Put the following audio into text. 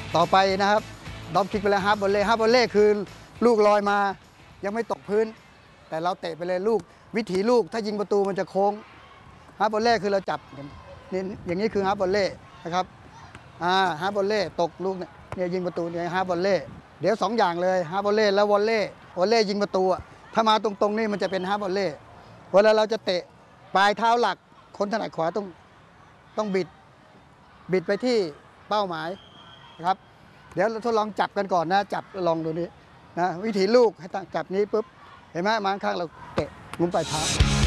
ต่อไปนะครับดอมคิกไปแล้วฮาร์ฟบอลเล่ฮาร์ฟบอลเล่คือลูกลอยมายังไม่ตกพื้น แต่เราเตะไปเลยลูกวิถีลูกถ้ายิงประตูมันจะโค้งฮาร์ฟบอลเล่คือเราจับนี่อย่างนี้คือฮาร์ฟบอลเล่นะครับฮาร์ฟบอลเล่ตกลูกเนี่ยยิงประตูเนี่ยฮาร์ฟบอลเล่เดี๋ยว2อย่างเลยฮาร์ฟบอลเล่แล้ววอลเล่ยิงประตูถ้ามาตรงๆนี่มันจะเป็นฮาร์ฟบอลเล่เวลาเราจะเตะปลายเท้าหลักคนถนัดขวาต้องบิดไปที่เป้าหมายนะครับเดี๋ยวเราทดลองจับกันก่อนนะจับลองดูนี้นะวิธีลูกให้ตั้งจับนี้ปุ๊บเห็นไหมมาข้างเราเตะมุมปลายเท้า